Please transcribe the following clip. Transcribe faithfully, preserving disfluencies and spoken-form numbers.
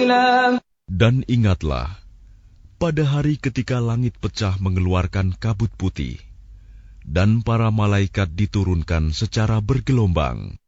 سبيلا. Dan ingatlah, pada hari ketika langit pecah mengeluarkan kabut putih, dan para malaikat diturunkan secara bergelombang.